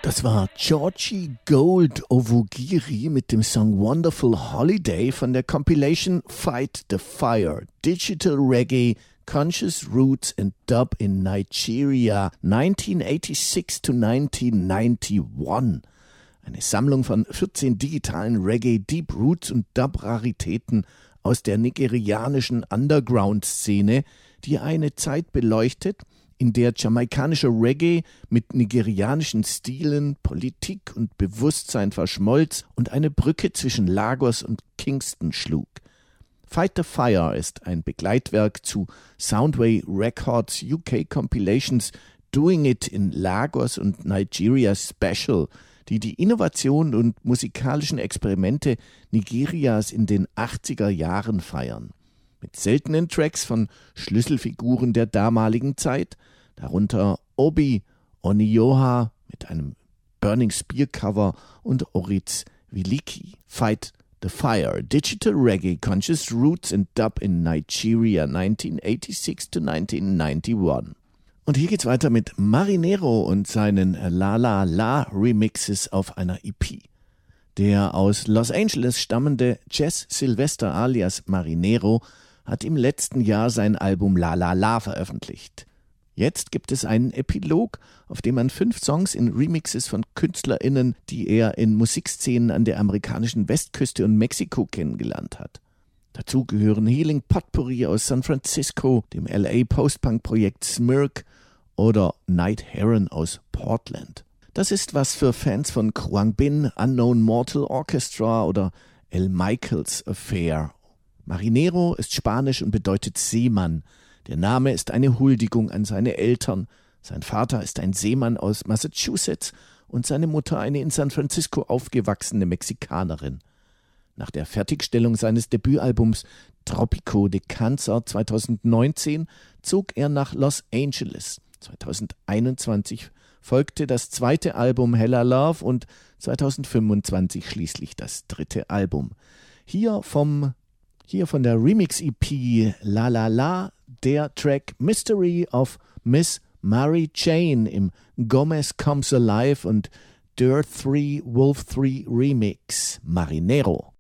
Das war Georgie Gold Ovugiri mit dem Song Wonderful Holiday von der Compilation Fight the Fire, Digital Reggae, Conscious Roots and Dub in Nigeria 1986 to 1991. Eine Sammlung von 14 digitalen Reggae, Deep Roots und Dub-Raritäten aus der nigerianischen Underground-Szene, die eine Zeit beleuchtet, in der jamaikanischer Reggae mit nigerianischen Stilen, Politik und Bewusstsein verschmolz und eine Brücke zwischen Lagos und Kingston schlug. Fight the Fire ist ein Begleitwerk zu Soundway Records UK Compilations Doing It in Lagos und Nigeria Special, die die Innovation und musikalischen Experimente Nigerias in den 80er Jahren feiern. Mit seltenen Tracks von Schlüsselfiguren der damaligen Zeit, darunter Obi Onioha mit einem Burning Spear Cover und Oritz Wiliki. Fight the Fire, Digital Reggae, Conscious Roots and Dub in Nigeria 1986 to 1991. Und hier geht's weiter mit Marinero und seinen La La La Remixes auf einer EP. Der aus Los Angeles stammende Jess Sylvester alias Marinero hat im letzten Jahr sein Album La La La veröffentlicht. Jetzt gibt es einen Epilog, auf dem man 5 Songs in Remixes von KünstlerInnen, die er in Musikszenen an der amerikanischen Westküste und Mexiko kennengelernt hat. Dazu gehören Healing Potpourri aus San Francisco, dem LA Post-Punk-Projekt Smirk oder Night Heron aus Portland. Das ist was für Fans von Khruangbin, Unknown Mortal Orchestra oder El Michaels Affair. Marinero ist Spanisch und bedeutet Seemann. Der Name ist eine Huldigung an seine Eltern. Sein Vater ist ein Seemann aus Massachusetts und seine Mutter eine in San Francisco aufgewachsene Mexikanerin. Nach der Fertigstellung seines Debütalbums Tropico de Cancer 2019 zog er nach Los Angeles. 2021 folgte das zweite Album Hella Love und 2025 schließlich das dritte Album. Hier von der Remix-EP La La La, der Track Mystery of Miss Mary Jane im Gomez Comes Alive und Dirt 3 Wolf 3 Remix Marinero.